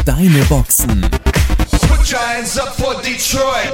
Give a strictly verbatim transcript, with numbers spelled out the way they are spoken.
deine Boxen. Put your hands up for Detroit.